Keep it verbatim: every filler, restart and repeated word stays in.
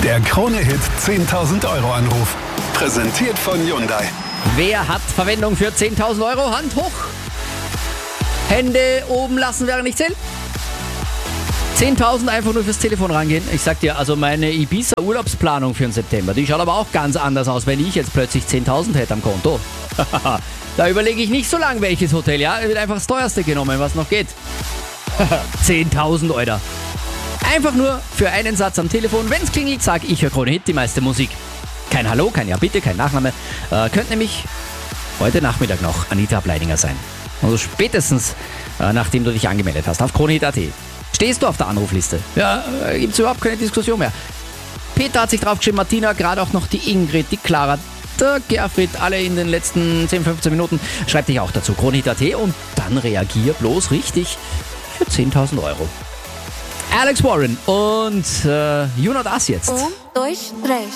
Der Krone-Hit zehntausend Euro Anruf. Präsentiert von Hyundai. Wer hat Verwendung für zehntausend Euro? Hand hoch. Hände oben lassen, während ich zähle. zehntausend einfach nur fürs Telefon rangehen. Ich sag dir, also meine Ibiza-Urlaubsplanung für den September, die schaut aber auch ganz anders aus, wenn ich jetzt plötzlich zehntausend hätte am Konto. Da überlege ich nicht so lange, welches Hotel, ja? Wird einfach das teuerste genommen, was noch geht. zehntausend Euro. Einfach nur für einen Satz am Telefon. Wenn's klingelt, sag ich, höre Krone Hit, die meiste Musik. Kein Hallo, kein Ja bitte, kein Nachname. Äh, könnte nämlich heute Nachmittag noch Anita Bleidinger sein. Also spätestens, äh, nachdem du dich angemeldet hast auf Krone Hit Punkt at. Stehst du auf der Anrufliste? Ja, äh, gibt's überhaupt keine Diskussion mehr. Peter hat sich draufgeschrieben, Martina, gerade auch noch die Ingrid, die Clara, der Gerfried, alle in den letzten zehn, fünfzehn Minuten. Schreib dich auch dazu, Krone Hit Punkt at, und dann reagier bloß richtig für zehntausend Euro. Alex Warren und äh, You Not Us jetzt. Um, dois, três.